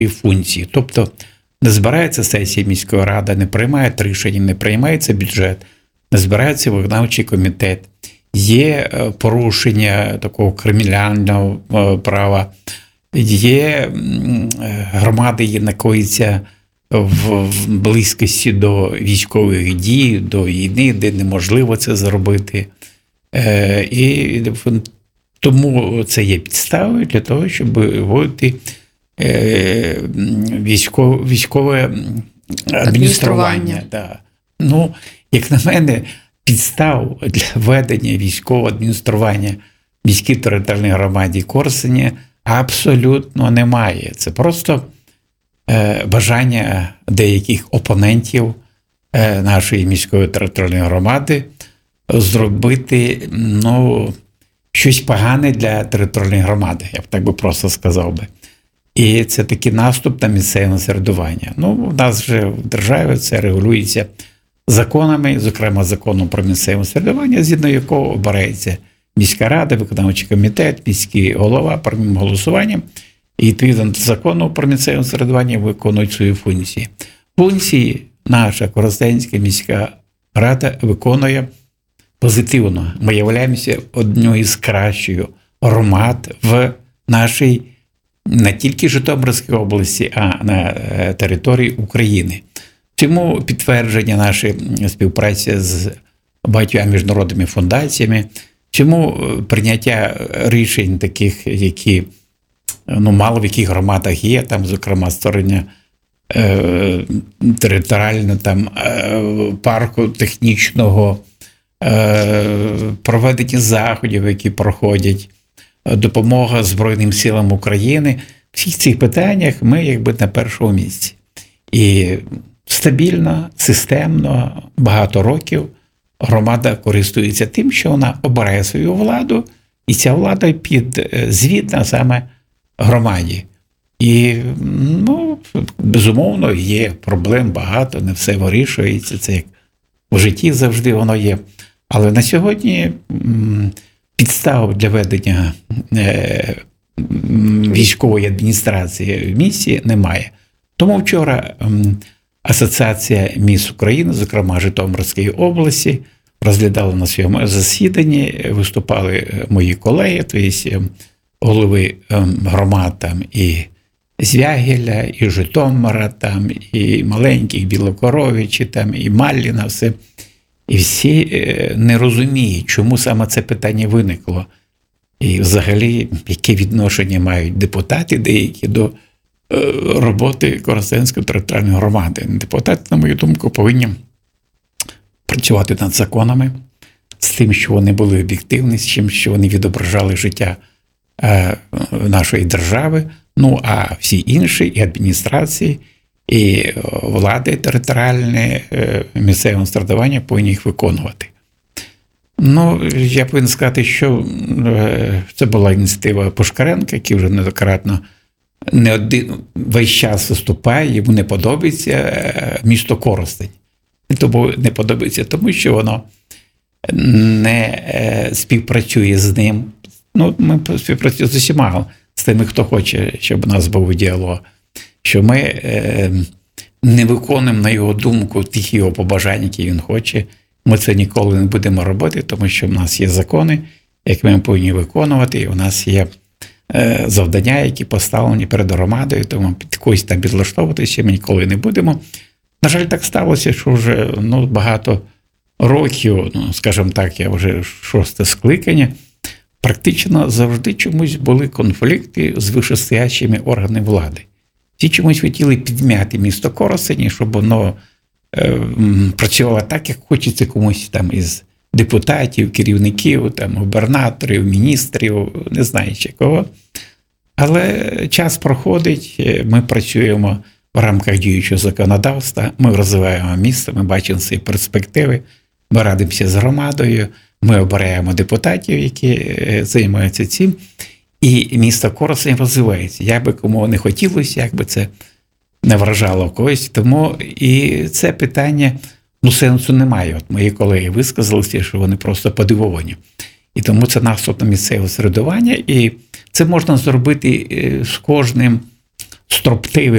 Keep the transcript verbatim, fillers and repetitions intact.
функції. Тобто не збирається сесія міської ради, не приймає рішення, не приймається бюджет, не збирається виконавчий комітет. Є порушення такого кримінального права, є громади, які знаходяться в близькості до військових дій, до війни, де неможливо це зробити. І тому це є підставою для того, щоб вводити військове, військове адміністрування. адміністрування. Да. Ну, як на мене, підстав для введення військового адміністрування в міській територіальній громаді Корсуня абсолютно немає. Це просто бажання деяких опонентів нашої міської територіальної громади зробити, ну, щось погане для територіальної громади, я б так би просто сказав би. І це такий наступ на місцеве самоврядування. Ну, у нас вже в державі це регулюється законами, зокрема законом про місцеве самоврядування, згідно якого обирається міська рада, виконавчий комітет, міський голова прямим голосуванням. І відповідно до закону про місцеве самоврядування виконують свої функції. Функції наша Коростенська міська рада виконує позитивно. Ми являємося однією з кращих громад в нашій не тільки Житомирській області, а на території України. Цьому підтвердження нашої співпраці з багатьма міжнародними фундаціями, чому прийняття рішень таких, які, ну, мало в яких громадах є, там, зокрема, створення е, територіального там, е, парку технічного, е, проведення заходів, які проходять, допомога Збройним силам України. В всіх цих питаннях ми якби на першому місці. І стабільно, системно, багато років громада користується тим, що вона обирає свою владу, і ця влада підзвітна саме громаді. І, ну, безумовно, є проблем багато, не все вирішується, це як в житті завжди воно є. Але на сьогодні підстав для ведення військової адміністрації в місті немає. Тому вчора Асоціація міст України, зокрема Житомирської області, розглядала на своєму засіданні, виступали мої колеги, тобто голови громад там і Звягеля, і Житомира, там, і маленьких Білокоровичі, там, і Малліна, все. І всі не розуміють, чому саме це питання виникло. І взагалі, яке відношення мають депутати деякі до роботи Коростенської територіальної громади. Депутати, на мою думку, повинні працювати над законами, з тим, що вони були об'єктивні, з тим, що вони відображали життя нашої держави, ну, а всі інші, і адміністрації, і влади територіальні, місцевого самоврядування повинні їх виконувати. Ну, я повинен сказати, що це була ініціатива Пушкаренка, який вже неоднократно не один весь час виступає, йому не подобається місто Коростень. Тому не подобається, тому що воно не співпрацює з ним. Ну, ми співпрацюємо з усіма, з тими, хто хоче, щоб у нас був діалог. Що ми е, не виконуємо, на його думку, тих його побажань, які він хоче. Ми це ніколи не будемо робити, тому що в нас є закони, які ми повинні виконувати, і у нас є е, завдання, які поставлені перед громадою, тому під когось там підлаштовуватися ми ніколи не будемо. На жаль, так сталося, що вже, ну, багато років, ну, скажімо так, я вже шосте скликання, практично завжди чомусь були конфлікти з вищестоячими органами влади. Ті чомусь хотіли підмяти місто Коростень, щоб воно е, працювало так, як хочеться комусь там із депутатів, керівників, там, губернаторів, міністрів, не знаю ще кого. Але час проходить, ми працюємо в рамках діючого законодавства, ми розвиваємо місто, ми бачимо свої перспективи, ми радимося з громадою, ми обираємо депутатів, які займаються цим. І місто Коростень розвивається. Як би кому не хотілося, як би це не вражало когось. Тому і це питання, ну, сенсу немає. От мої колеги висказалися, що вони просто подивовані. І тому це наступ на місцеве середування. І це можна зробити з кожним, строптиві